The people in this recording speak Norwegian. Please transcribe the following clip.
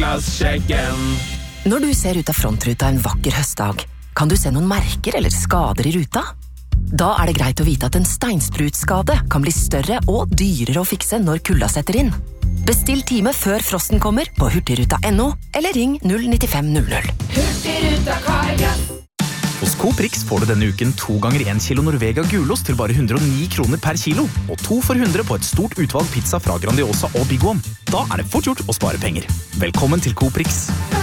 Cargas-sjekken. Når du ser ut av frontruta en vakker høstdag, kan du se noen merker eller skader i ruta? Da det greit å vite at en steinsprutskade kan bli større og dyrere å fikse når kulda setter inn. Bestill time før frosten kommer på hurtigruta.no eller ring 09500. Hurtigruta Cargas. Hos Coop Rix får du denne uken 2 ganger 1 kilo Norvega gulost til bare 109 kroner per kilo, og 2 for 100 på et stort utvalg pizza fra Grandiosa og Big One. Da det fort gjort å spare penger. Velkommen til Coop Rix.